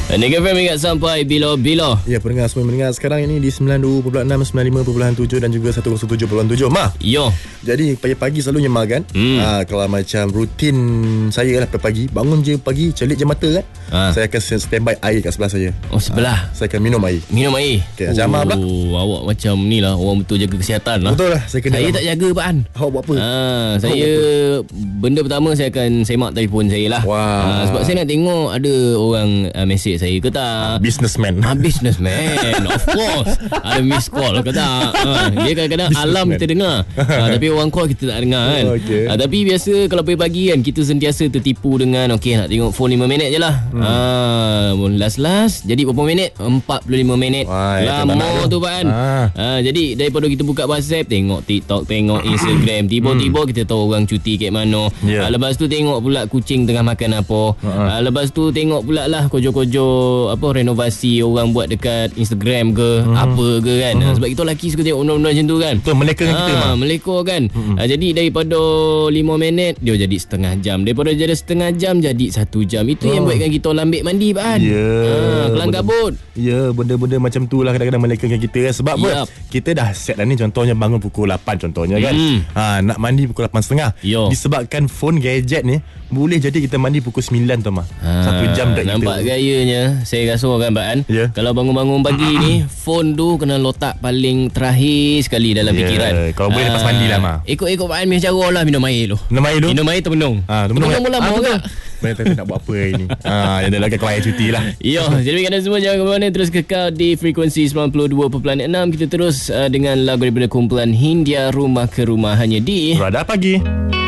Nega FM ingat sampai bila-bila. Ya, pendengar semua mendengar sekarang ini di 92.6, 95.7 dan juga 107.7. Yo. Jadi pagi-pagi selalunya kan. Kalau macam rutin saya lah pagi, bangun je pagi, celik je mata kan. Saya akan standby air kat sebelah saya. Oh, sebelah. Saya akan minum air. Minum air. Okay, macam Amar pula. Awak macam ni lah, orang betul jaga kesihatan lah. Betul lah. Saya tak jaga Pak. Awak buat apa? Saya benda pertama saya akan semak telefon saya lah. Sebab saya nak tengok ada orang mesej saya ke tak. Businessman. Businessman. Of course. Ada miss call ke tak. Dia kadang-kadang alarm kita dengar. Tapi orang call kita tak dengar kan. Tapi biasa kalau pagi-pagi kan, kita sentiasa tertipu dengan nak tengok phone 5 minit je lah. Last jadi berapa minit? 45 minit. Lama tu Pak kan. Jadi daripada kita buka WhatsApp, tengok TikTok, tengok Instagram, tiba-tiba kita tahu orang cuti kat mana. Lepas tu tengok pula kucing tengah makan apa. Lepas tu tengok pula lah kojo-kojo renovasi orang buat dekat Instagram ke apa ke kan. Sebab kita lelaki suka tengok benda-benda macam tu kan. Betul, meleka dengan kita meleka kan. Jadi daripada 5 minit dia jadi setengah jam, daripada jadi setengah jam jadi 1 jam. Itu yang buatkan kita lambik mandi Pak kan. Kelang kabut. Benda-benda macam tu lah kadang-kadang melekakan kita kan. Sebab kita dah set dah ni, contohnya bangun pukul 8 contohnya kan. Nak mandi pukul 8.30. Disebabkan phone gadget ni boleh jadi kita mandi pukul 9 tu mah. 1 jam dah kita. Nampak gayanya. Saya rasa kan Pak kan. Kalau bangun-bangun pagi ni, phone tu kena letak paling terakhir sekali dalam fikiran. Kalau boleh lepas mandi lah mah. Ikut-ikut Pak An punya cara lah. Minum air tu. Minum air termenung. Termenung pun lama kan. Mereka nak buat apa hari ni. Yang dah lakukan klien cuti lah. Jadi bagi anda semua, jangan ke mana, terus kekal di frekuensi 92.6. Kita terus dengan lagu daripada kumpulan Hindia, Rumah ke Rumah, hanya di Radar Pagi.